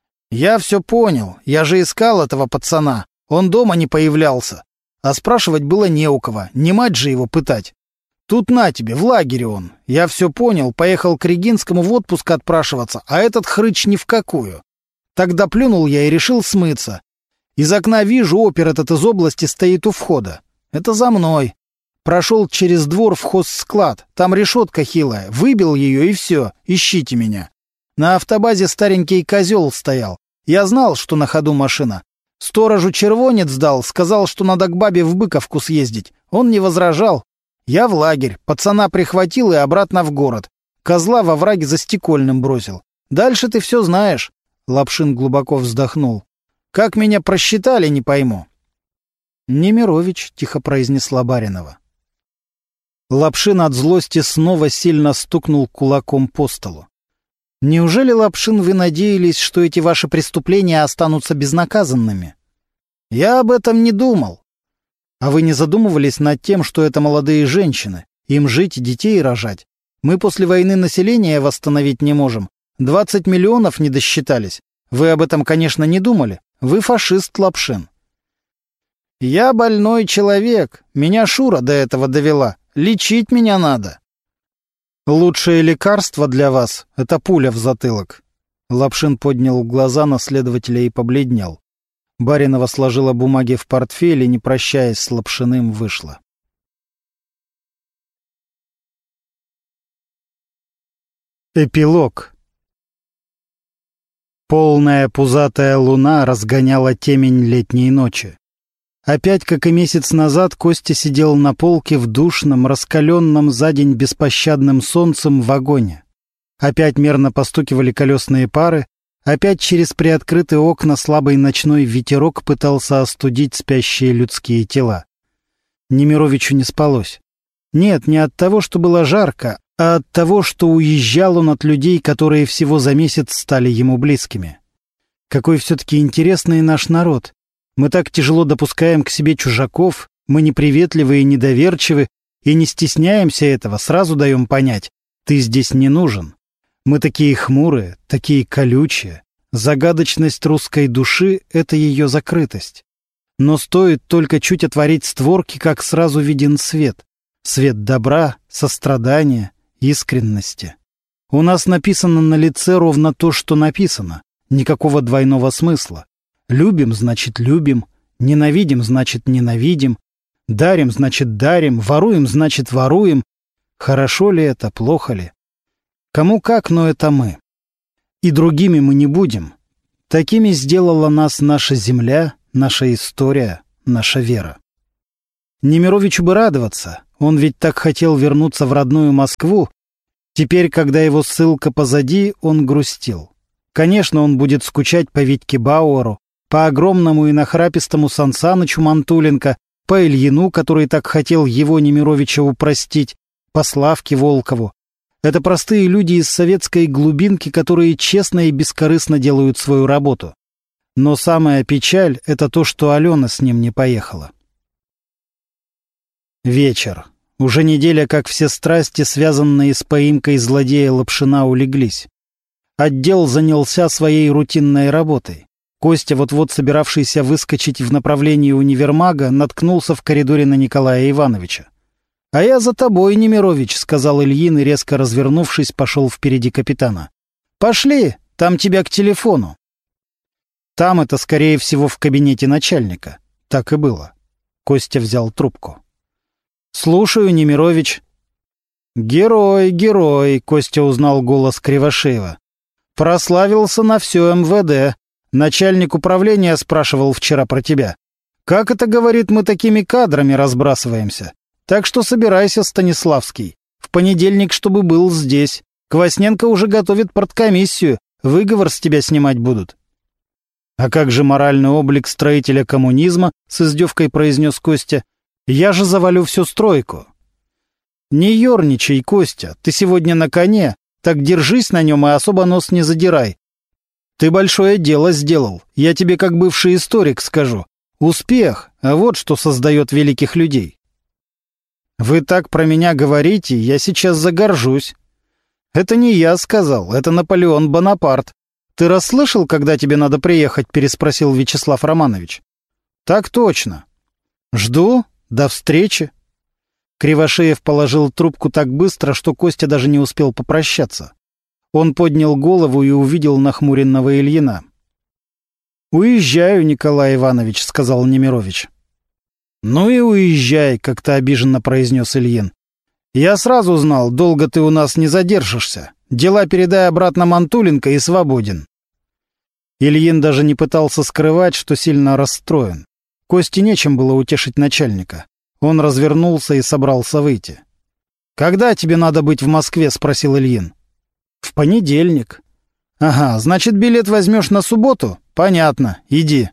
Я все понял, я же искал этого пацана. Он дома не появлялся. А спрашивать было не у кого, не мать же его пытать. Тут на тебе, в лагере он. Я все понял, поехал к Регинскому в отпуск отпрашиваться, а этот хрыч ни в какую. Тогда плюнул я и решил смыться. Из окна вижу, опер этот из области стоит у входа. Это за мной. Прошел через двор в хозсклад. Там решетка хилая. Выбил ее и все. Ищите меня. На автобазе старенький козел стоял. Я знал, что на ходу машина. Сторожу червонец дал, сказал, что надо к бабе в Быковку съездить. Он не возражал. Я в лагерь. Пацана прихватил и обратно в город. Козла во враге за Стекольным бросил. Дальше ты все знаешь. Лапшин глубоко вздохнул. Как меня просчитали, не пойму. Немирович, тихо произнесла Баринова. Лапшин от злости снова сильно стукнул кулаком по столу. Неужели, Лапшин, вы надеялись, что эти ваши преступления останутся безнаказанными? Я об этом не думал. А вы не задумывались над тем, что это молодые женщины, им жить и детей рожать? Мы после войны население восстановить не можем. 20 миллионов не досчитались. Вы об этом, конечно, не думали. Вы фашист, Лапшин. Я больной человек. Меня Шура до этого довела. Лечить меня надо. Лучшее лекарство для вас — это пуля в затылок. Лапшин поднял глаза на следователя и побледнел. Баринова сложила бумаги в портфель и, не прощаясь с Лапшиным, вышла. Эпилог. Полная пузатая луна разгоняла темень летней ночи. Опять, как и месяц назад, Костя сидел на полке в душном, раскаленном за день беспощадным солнцем вагоне. Опять мерно постукивали колесные пары, опять через приоткрытые окна слабый ночной ветерок пытался остудить спящие людские тела. Немировичу не спалось. Нет, не от того, что было жарко, а от того, что уезжал он от людей, которые всего за месяц стали ему близкими. Какой все-таки интересный наш народ. Мы так тяжело допускаем к себе чужаков, мы неприветливы и недоверчивы, и не стесняемся этого, сразу даем понять, ты здесь не нужен. Мы такие хмурые, такие колючие. Загадочность русской души — это ее закрытость. Но стоит только чуть отворить створки, как сразу виден свет. Свет добра, сострадания, искренности. У нас написано на лице ровно то, что написано. Никакого двойного смысла. Любим — значит любим, ненавидим — значит ненавидим, Дарим, значит, дарим, воруем, значит, воруем. Хорошо ли это, плохо ли? Кому как, но это мы. И другими мы не будем. Такими сделала нас наша земля, наша история, наша вера. Немировичу бы радоваться, он ведь так хотел вернуться в родную Москву. Теперь, когда его ссылка позади, он грустил. Конечно, он будет скучать по Витьке Бауэру, по огромному и нахрапистому Сансанычу Мантуленко, по Ильину, который так хотел его, Немировича, упростить, по Славке Волкову. Это простые люди из советской глубинки, которые честно и бескорыстно делают свою работу. Но самая печаль — это то, что Алена с ним не поехала. Вечер. Уже неделя, как все страсти, связанные с поимкой злодея Лапшина, улеглись. Отдел занялся своей рутинной работой. Костя, вот-вот собиравшийся выскочить в направлении универмага, наткнулся в коридоре на Николая Ивановича. «А я за тобой, Немирович», — сказал Ильин и, резко развернувшись, пошел впереди капитана. «Пошли, там тебя к телефону». Там это, скорее всего, в кабинете начальника. Так и было. Костя взял трубку. «Слушаю, Немирович». «Герой, герой», — Костя узнал голос Кривошеева. «Прославился на все МВД. Начальник управления спрашивал вчера про тебя. Как это, говорит, мы такими кадрами разбрасываемся? Так что собирайся, Станиславский. В понедельник, чтобы был здесь. Квасненко уже готовит парткомиссию. Выговор с тебя снимать будут». «А как же моральный облик строителя коммунизма?» — с издевкой произнес Костя. «Я же завалю всю стройку». «Не ерничай, Костя, ты сегодня на коне, так держись на нем и особо нос не задирай. Ты большое дело сделал, я тебе как бывший историк скажу. Успех, а вот что создает великих людей». «Вы так про меня говорите, я сейчас загоржусь». «Это не я сказал, это Наполеон Бонапарт. Ты расслышал, когда тебе надо приехать?» — переспросил Вячеслав Романович. «Так точно. Жду. До встречи». Кривошеев положил трубку так быстро, что Костя даже не успел попрощаться. Он поднял голову и увидел нахмуренного Ильина. «Уезжаю, Николай Иванович», — сказал Немирович. «Ну и уезжай», — как-то обиженно произнес Ильин. «Я сразу знал, долго ты у нас не задержишься. Дела передай обратно Мантуленко и свободен». Ильин даже не пытался скрывать, что сильно расстроен. Косте нечем было утешить начальника. Он развернулся и собрался выйти. «Когда тебе надо быть в Москве?» — спросил Ильин. «В понедельник». «Ага, значит, билет возьмешь на субботу? Понятно, иди».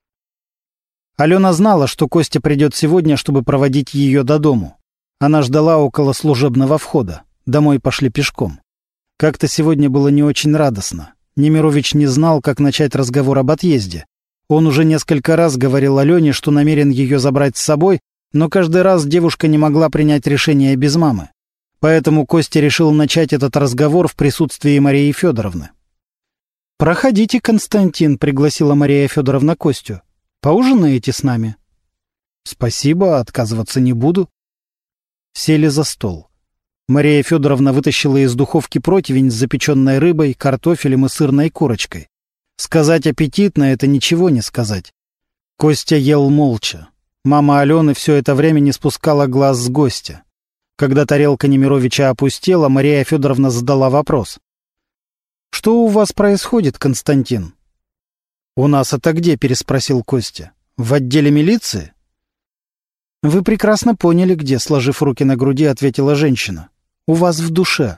Алена знала, что Костя придет сегодня, чтобы проводить ее до дому. Она ждала около служебного входа. Домой пошли пешком. Как-то сегодня было не очень радостно. Немирович не знал, как начать разговор об отъезде. Он уже несколько раз говорил Алене, что намерен ее забрать с собой, но каждый раз девушка не могла принять решение без мамы. Поэтому Костя решил начать этот разговор в присутствии Марии Федоровны. «Проходите, Константин», — пригласила Мария Федоровна Костю. «Поужинаете с нами?» «Спасибо, отказываться не буду». Сели за стол. Мария Федоровна вытащила из духовки противень с запеченной рыбой, картофелем и сырной корочкой. Сказать аппетитно — это ничего не сказать. Костя ел молча. Мама Алены все это время не спускала глаз с гостя. Когда тарелка Немировича опустела, Мария Федоровна задала вопрос. «Что у вас происходит, Константин?» «У нас это где?» — переспросил Костя. «В отделе милиции?» «Вы прекрасно поняли, где», — сложив руки на груди, ответила женщина. «У вас в душе».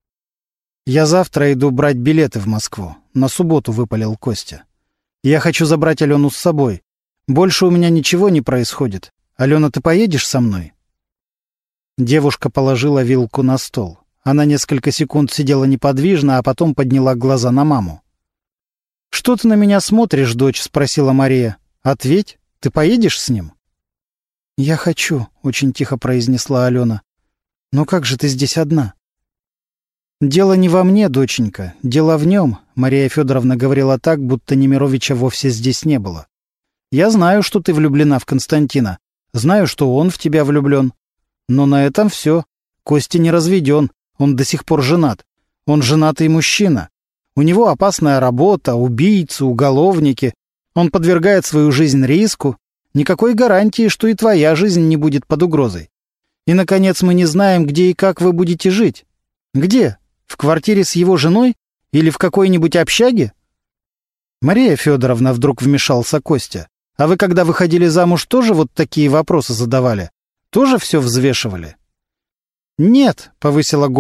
«Я завтра иду брать билеты в Москву. На субботу», — выпалил Костя. «Я хочу забрать Алену с собой. Больше у меня ничего не происходит. Алена, ты поедешь со мной?» Девушка положила вилку на стол. Она несколько секунд сидела неподвижно, а потом подняла глаза на маму. «Что ты на меня смотришь, дочь?» — спросила Мария. «Ответь, ты поедешь с ним?» «Я хочу», — очень тихо произнесла Алена. «Но как же ты здесь одна?» «Дело не во мне, доченька, дело в нем», — Мария Федоровна говорила так, будто Немировича вовсе здесь не было. «Я знаю, что ты влюблена в Константина. Знаю, что он в тебя влюблен. Но на этом все. Костя не разведен, он до сих пор женат. Он женатый мужчина. У него опасная работа, убийцы, уголовники. Он подвергает свою жизнь риску. никакой гарантии, что и твоя жизнь не будет под угрозой. И, наконец, мы не знаем, где и как вы будете жить. Где? В квартире с его женой? Или в какой-нибудь общаге? Мария Федоровна, вдруг вмешался Костя. А вы, когда выходили замуж, тоже вот такие вопросы задавали? Тоже все взвешивали? Нет, повысила голос